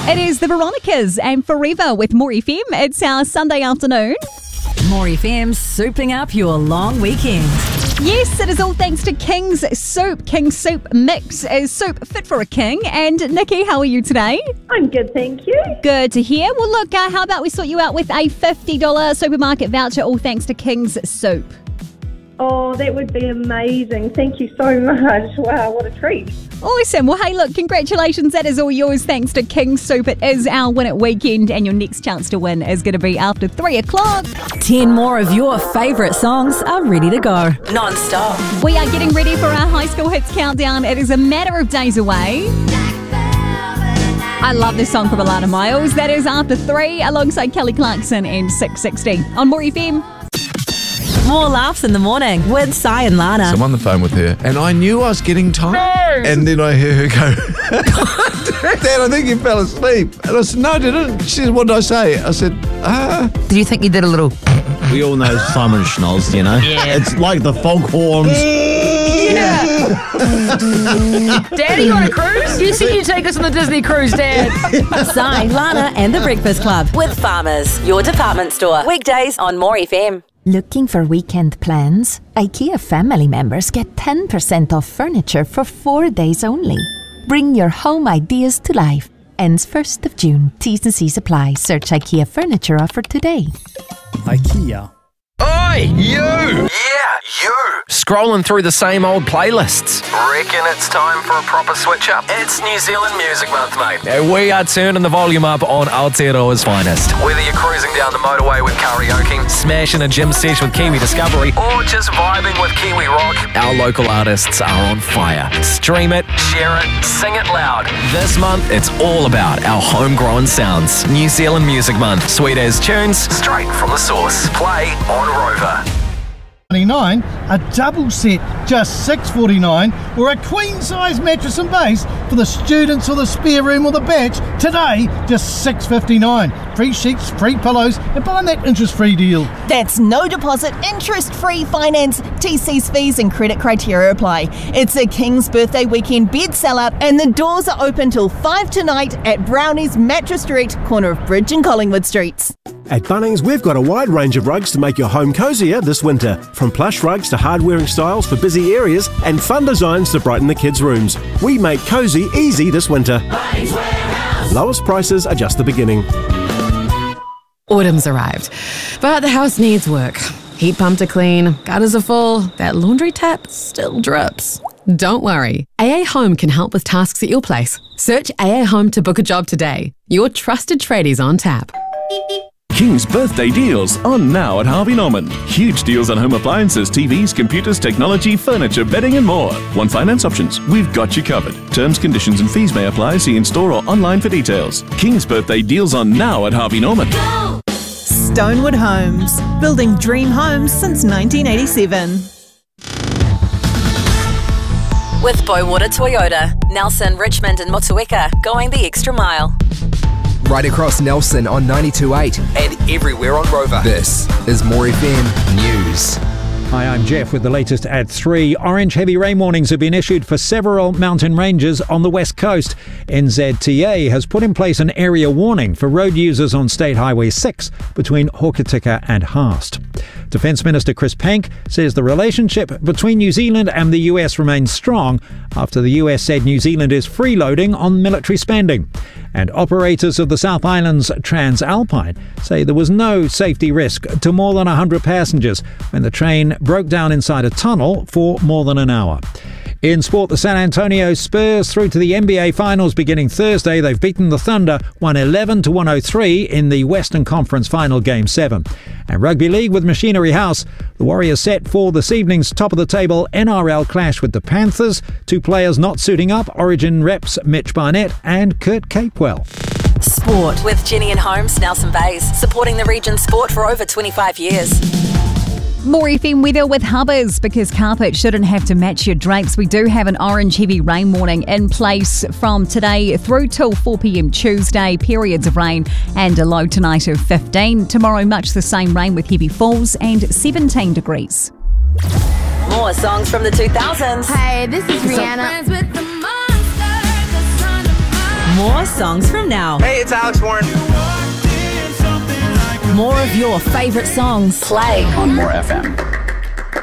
It is the Veronicas and Forever with More FM. It's our Sunday afternoon. More FM, souping up your long weekend. Yes, it is all thanks to King's Soup. King's Soup Mix is soup fit for a king. And Nikki, how are you today? I'm good, thank you. Good to hear. Well, look, how about we sort you out with a $50 supermarket voucher, all thanks to King's Soup. Oh, that would be amazing. Thank you so much. Wow, what a treat. Awesome. Well, hey, look, congratulations. That is all yours thanks to King's Soup. It is our Win It weekend, and your next chance to win is going to be after 3 o'clock. 10 more of your favourite songs are ready to go. Non-stop. We are getting ready for our High School Hits Countdown. It is a matter of days away. I love this song from Alana Miles. That is after 3, alongside Kelly Clarkson and 660 on More FM. More laughs in the morning with Sai and Lana. So I'm on the phone with her, and I knew I was getting tired. And then I hear her go, Dad, I think you fell asleep. And I said, no, I didn't. She said, what did I say? I said, Do you think you did a little... We all know Simon Schnoz, you know? Yeah. It's like the foghorns. Daddy, on a cruise? You said you'd take us on the Disney cruise, Dad. Sai, Lana and The Breakfast Club with Farmers, your department store. Weekdays on More FM. Looking for weekend plans? IKEA family members get 10% off furniture for 4 days only. Bring your home ideas to life. Ends 1st of June. T's and C's apply. Search IKEA furniture offer today. IKEA. Oi, you! Yeah, you! Scrolling through the same old playlists. Reckon it's time for a proper switch up? It's New Zealand Music Month, mate. And we are turning the volume up on Aotearoa's finest. Whether you're cruising down the motorway with karaoke, smashing a gym sesh with Kiwi Discovery, or just vibing with Kiwi Rock, our local artists are on fire. Stream it, share it, sing it loud. This month, it's all about our homegrown sounds. New Zealand Music Month. Sweet as tunes, straight from the source. Play on Rover. 29, a double set, just $6.49, or a queen-size mattress and base for the students or the spare room or the batch. Today, just $6.59. Free sheets, free pillows, and buying that interest-free deal. That's no deposit, interest-free finance, TC's fees and credit criteria apply. It's a King's birthday weekend bed sellout, and the doors are open till 5 tonight at Brownie's Mattress Direct, corner of Bridge and Collingwood Streets. At Bunnings, we've got a wide range of rugs to make your home cosier this winter. From plush rugs to hard-wearing styles for busy areas and fun designs to brighten the kids' rooms. We make cosy easy this winter. Lowest prices are just the beginning. Autumn's arrived, but the house needs work. Heat pump to clean, gutters are full, that laundry tap still drips. Don't worry, AA Home can help with tasks at your place. Search AA Home to book a job today. Your trusted tradies on tap. King's birthday deals on now at Harvey Norman. Huge deals on home appliances, TVs, computers, technology, furniture, bedding and more. Want finance options? We've got you covered. Terms, conditions and fees may apply. See in store or online for details. King's birthday deals on now at Harvey Norman. Stonewood Homes, building dream homes since 1987. With Boywater Toyota, Nelson, Richmond and Motueka, going the extra mile. Right across Nelson on 92.8 and everywhere on Rover. This is More FM News. Hi, I'm Jeff with the latest at 3. Orange heavy rain warnings have been issued for several mountain ranges on the west coast. NZTA has put in place an area warning for road users on State Highway 6 between Hokitika and Haast. Defence Minister Chris Pank says the relationship between New Zealand and the US remains strong after the US said New Zealand is freeloading on military spending. And operators of the South Island's Transalpine say there was no safety risk to more than 100 passengers when the train broke down inside a tunnel for more than an hour. In sport, the San Antonio Spurs through to the NBA Finals beginning Thursday. They've beaten the Thunder 111-103 in the Western Conference Final Game 7. And Rugby League with Machinery House. The Warriors set for this evening's top-of-the-table NRL clash with the Panthers. 2 players not suiting up, Origin reps Mitch Barnett and Kurt Capewell. Sport with Jenny and Holmes, Nelson Bays, supporting the region's sport for over 25 years. More FM weather with Hubbers, because carpet shouldn't have to match your drapes. We do have an orange heavy rain warning in place from today through till 4 p.m. Tuesday. Periods of rain and a low tonight of 15. Tomorrow, much the same rain with heavy falls and 17 degrees. More songs from the 2000s. Hey, this is Rihanna. More songs from now. Hey, it's Alex Warren. More of your favourite songs. Play on More FM.